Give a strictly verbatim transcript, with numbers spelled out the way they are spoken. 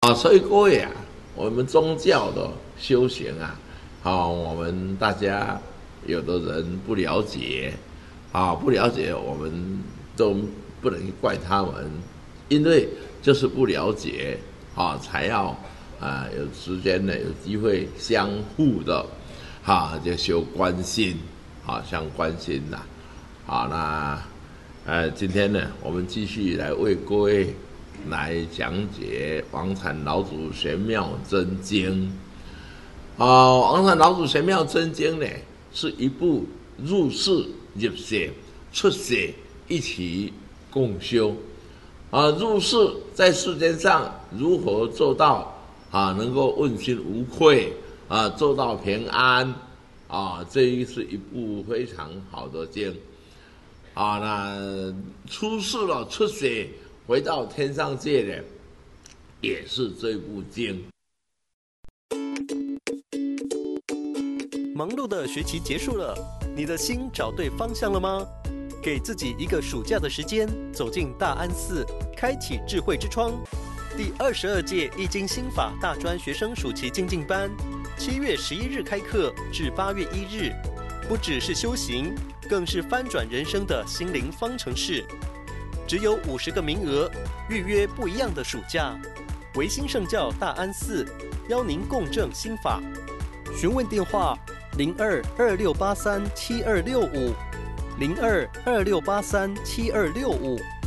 啊，所以各位啊，我们宗教的修行啊，啊，我们大家有的人不了解，啊，不了解，我们都不能怪他们，因为就是不了解，啊，才要啊有时间呢，有机会相互的，哈、啊，就修关心，啊，相关心呐、啊，好，那呃，今天呢，我们继续来为各位来讲解《王禅老祖玄妙真经》。啊，《王禅老祖玄妙真经》呢，是一部入世、入世、出世一起共修。啊，入世在世间上如何做到啊，能够问心无愧啊，做到平安啊，这一是一部非常好的经。啊，那出世了，出世回到天上界的，也是这部经。 忙碌的学期结束了，你的心找对方向了吗？给自己一个暑假的时间，走进大安寺，开启智慧之窗。第二十二届易经心法大专学生暑期精进班，七月十一日开课至八月一日，不只是修行，更是翻转人生的心灵方程式。只有五十个名额，预约不一样的暑假。维新圣教大安寺邀您共振心法。询问电话：零二二六八三七二六五，零二二六八三七二六五。